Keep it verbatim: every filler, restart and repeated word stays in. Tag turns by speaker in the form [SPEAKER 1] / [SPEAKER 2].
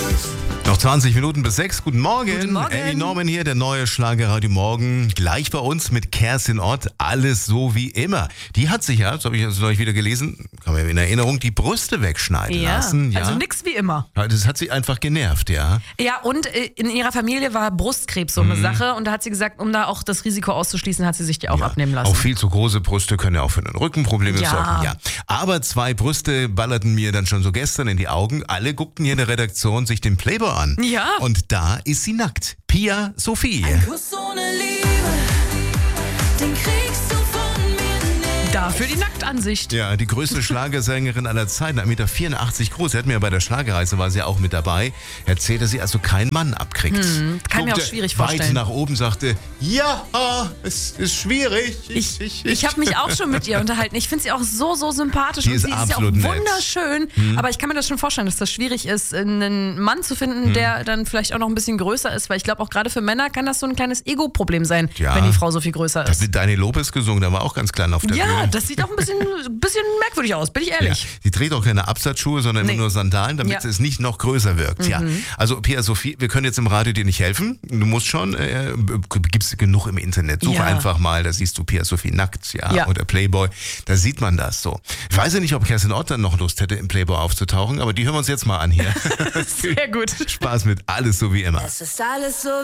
[SPEAKER 1] Noch zwanzig Minuten bis sechs. Guten Morgen.
[SPEAKER 2] Guten Morgen.
[SPEAKER 1] Amy Norman hier, der neue Schlagerradio Morgen. Gleich bei uns mit Kerstin Ott. Alles so wie immer. Die hat sich ja, das habe ich jetzt neulich wieder gelesen, kann man in Erinnerung, die Brüste wegschneiden
[SPEAKER 2] Ja,
[SPEAKER 1] lassen. Ja,
[SPEAKER 2] also nix wie immer.
[SPEAKER 1] Ja, das hat sie einfach genervt, ja.
[SPEAKER 2] Ja, und äh, in ihrer Familie war Brustkrebs so eine
[SPEAKER 1] Mhm.
[SPEAKER 2] Sache. Und da hat sie gesagt, um da auch das Risiko auszuschließen, hat sie sich die auch
[SPEAKER 1] ja.
[SPEAKER 2] abnehmen lassen.
[SPEAKER 1] Auch viel zu große Brüste können ja auch für ein Rückenproblem
[SPEAKER 2] Ja.
[SPEAKER 1] sorgen. Ja. Aber zwei Brüste ballerten mir dann schon so gestern in die Augen. Alle guckten hier in der Redaktion sich den Playboy an.
[SPEAKER 2] Ja.
[SPEAKER 1] Und da ist sie nackt. Pia Sophie.
[SPEAKER 3] Kuss ohne Liebe, den kriegst du von mir nicht.
[SPEAKER 2] Dafür die Nacktansicht.
[SPEAKER 1] Ja, die größte Schlagersängerin aller Zeiten, eins Komma vierundachtzig Meter groß. Sie hat mir bei der Schlagerreise, war sie auch mit dabei, erzählte sie, also keinen Mann abkriegt.
[SPEAKER 2] Hm, kann mir auch schwierig
[SPEAKER 1] weit
[SPEAKER 2] vorstellen.
[SPEAKER 1] nach oben, sagte, ja, es ist schwierig.
[SPEAKER 2] Ich, ich, ich habe mich auch schon mit ihr unterhalten. Ich finde sie auch so, so sympathisch.
[SPEAKER 1] Die
[SPEAKER 2] und
[SPEAKER 1] ist
[SPEAKER 2] sie ist ja auch
[SPEAKER 1] absolut nett.
[SPEAKER 2] wunderschön. Aber ich kann mir das schon vorstellen, dass das schwierig ist, einen Mann zu finden,
[SPEAKER 1] Hm.
[SPEAKER 2] der dann vielleicht auch noch ein bisschen größer ist. Weil ich glaube, auch gerade für Männer kann das so ein kleines Ego-Problem sein,
[SPEAKER 1] Ja.
[SPEAKER 2] wenn die Frau so viel größer
[SPEAKER 1] Da
[SPEAKER 2] ist.
[SPEAKER 1] wird Dani Lopez gesungen, der war auch ganz klein auf der
[SPEAKER 2] Ja,
[SPEAKER 1] Bühne.
[SPEAKER 2] das sieht auch ein bisschen, bisschen merkwürdig aus, bin ich
[SPEAKER 1] Ja,
[SPEAKER 2] ehrlich.
[SPEAKER 1] die trägt auch keine Absatzschuhe, sondern
[SPEAKER 2] Nee.
[SPEAKER 1] immer nur Sandalen, damit
[SPEAKER 2] Ja. Mhm.
[SPEAKER 1] es nicht noch größer wirkt. Ja. Also Pia Sophie, wir können jetzt im Radio dir nicht helfen. Du musst schon, äh, gibt's genug im Internet. Such
[SPEAKER 2] Ja.
[SPEAKER 1] einfach mal, da siehst du Pia Sophie nackt, ja,
[SPEAKER 2] Ja.
[SPEAKER 1] oder Playboy. Da sieht man das so. Ich weiß ja nicht, ob Kerstin Ott dann noch Lust hätte, im Playboy aufzutauchen, aber die hören wir uns jetzt mal an hier.
[SPEAKER 2] Sehr gut.
[SPEAKER 1] Spaß mit Alles so wie immer.
[SPEAKER 3] Es ist alles so